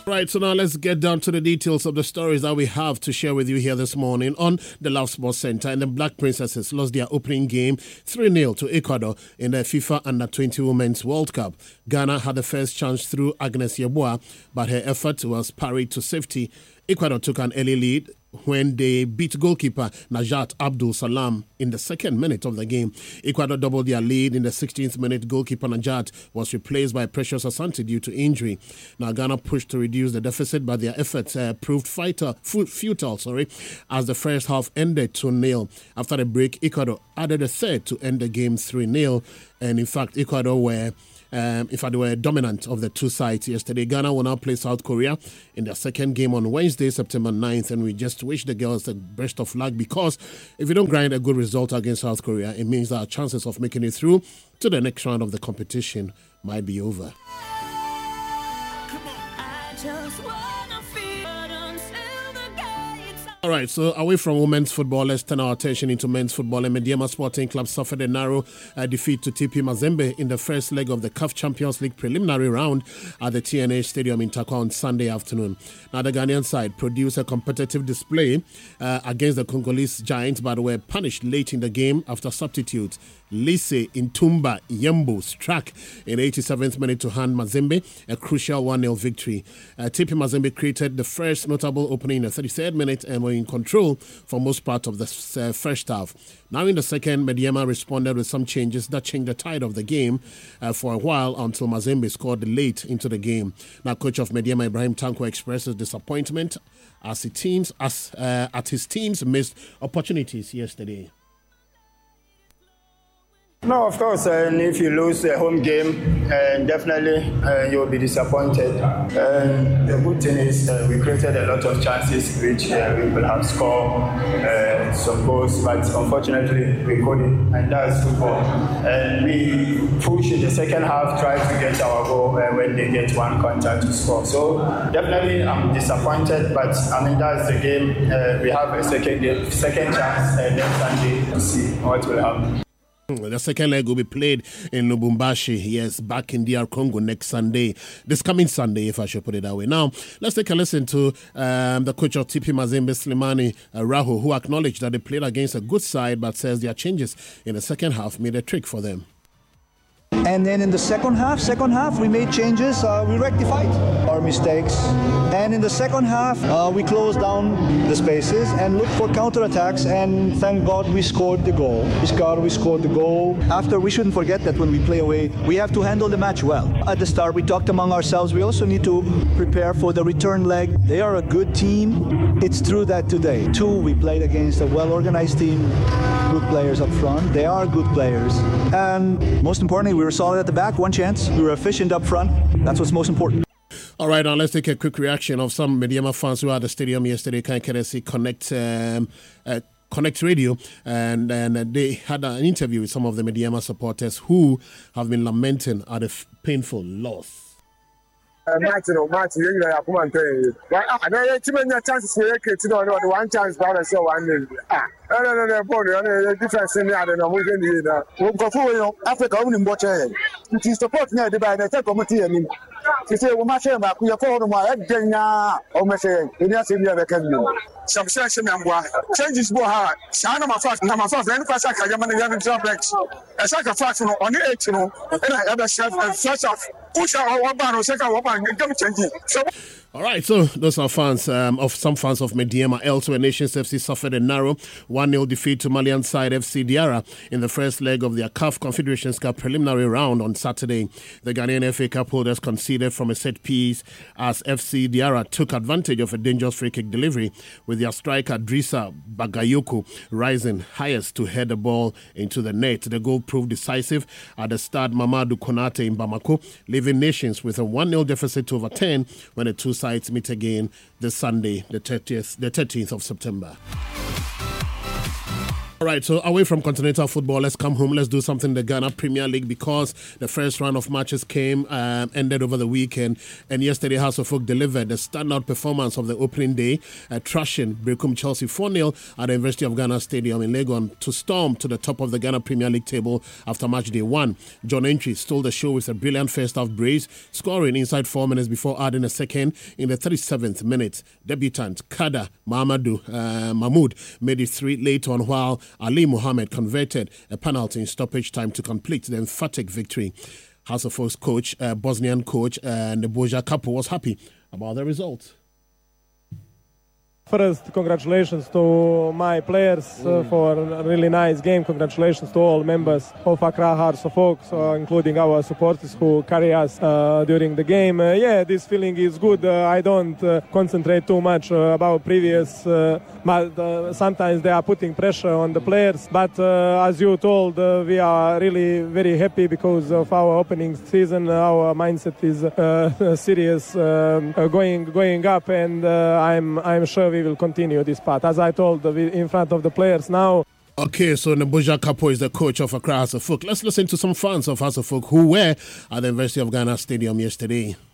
Right, so now let's get down to the details of the stories that we have to share with you here this morning on the Love Sports Center. And the Black Princesses lost their opening game 3-0 to Ecuador in the FIFA Under-20 Women's World Cup. Ghana had the first chance through Agnes Yeboah, but her effort was parried to safety. Ecuador took an early lead when they beat goalkeeper Najat Abdul Salam in the second minute of the game. Ecuador doubled their lead in the 16th minute. Goalkeeper Najat was replaced by Precious Asante due to injury. Now Ghana pushed to reduce the deficit, but their efforts proved futile, as the first half ended 2-0. After the break, Ecuador added a third to end the game 3-0. And in fact, Ecuador were they were dominant of the two sides yesterday. Ghana will now play South Korea in their second game on Wednesday, September 9th, and we just wish the girls the best of luck, because if we don't grind a good result against South Korea, it means that our chances of making it through to the next round of the competition might be over. All right, so away from women's football, let's turn our attention into men's football. And Medeama Sporting Club suffered a narrow defeat to TP Mazembe in the first leg of the CAF Champions League preliminary round at the TNH Stadium in Takwa on Sunday afternoon. Now, the Ghanaian side produced a competitive display against the Congolese Giants, but were punished late in the game after substitute Lise Intumba Yembo struck in the 87th minute to hand Mazembe a crucial 1-0 victory. TP Mazembe created the first notable opening in the 33rd minute and were in control for most part of the first half. Now in the second, Medeama responded with some changes that changed the tide of the game for a while until Mazembe scored late into the game. Now coach of Medeama, Ibrahim Tanko, expresses disappointment at his team's missed opportunities yesterday. No, of course, and if you lose a home game, definitely you'll be disappointed. The good thing is we created a lot of chances which we could have scored some goals, but unfortunately we couldn't, and that's football. And we push in the second half, try to get our goal when they get one contact to score. So definitely I'm disappointed, but I mean that's the game. We have a second chance next Sunday to see what will happen. The second leg will be played in Lubumbashi, yes, back in DR Congo next Sunday. This coming Sunday, if I should put it that way. Now, let's take a listen to the coach of TP Mazembe, Slimani Raho, who acknowledged that they played against a good side, but says their changes in the second half made a trick for them. And then in the second half, we made changes. We rectified our mistakes. And in the second half, we closed down the spaces and looked for counterattacks. And thank God we scored the goal. We scored the goal. After, we shouldn't forget that when we play away, we have to handle the match well. At the start, we talked among ourselves. We also need to prepare for the return leg. They are a good team. It's true that today, too, we played against a well-organized team. Good players up front. They are good players. And most importantly, we were solid at the back, one chance. We were efficient up front. That's what's most important. All right, now let's take a quick reaction of some Medeama fans who were at the stadium yesterday. Connect Radio, and they had an interview with some of the Medeama supporters who have been lamenting at a painful loss. Martin, you have come and tell you. I know too many chances to create one chance, but I saw one name. No, difference in the other. No, we can do that. We'll go for Africa only in Boche. It is support now by the committee. I mean, to say, we must have we are for my head. Oh, my saying, we have to be a can some session and changes more hard. Shana, my first, then pass a Kajaman complex. A sacrifice on the 8, and I have a chef and first off. All right, so those are fans of some fans of Medeama. Elsewhere, Nations FC suffered a narrow 1-0 defeat to Malian side FC Diarra in the first leg of their CAF Confederations Cup preliminary round on Saturday. The Ghanaian FA Cup holders conceded from a set piece as FC Diarra took advantage of a dangerous free kick delivery, with their striker Drissa Bagayoko rising highest to head the ball into the net. The goal proved decisive at the Stade Mamadou Konate in Bamako, leaving Nations with a 1-0 deficit to overturn when the two sides meet again this Sunday, the 13th of September. All right, so away from continental football, let's come home. Let's do something in the Ghana Premier League because the first round of matches ended over the weekend. And yesterday, House of Folk delivered the standout performance of the opening day, thrashing Berekum Chelsea 4-0 at the University of Ghana Stadium in Legon to storm to the top of the Ghana Premier League table after match day 1. John Entry stole the show with a brilliant first half brace, scoring inside 4 minutes before adding a second in the 37th minute. Debutant Kada Mahmoud made it 3 late on, while Ali Mohammed converted a penalty in stoppage time to complete the emphatic victory. House of Folk's coach, Bosnian coach, Neboja Kapo was happy about the result. First, congratulations to my players for a really nice game. Congratulations to all members of Accra Hearts of Oak, including our supporters who carry us during the game. This feeling is good. I don't concentrate too much about previous, but sometimes they are putting pressure on the players. But as you told, we are really very happy because of our opening season. Our mindset is serious, going up, and I'm sure we will continue this path. As I told, in front of the players now. Okay, so Neboja Kapo is the coach of Accra House of Folk. Let's listen to some fans of House of Folk who were at the University of Ghana Stadium yesterday.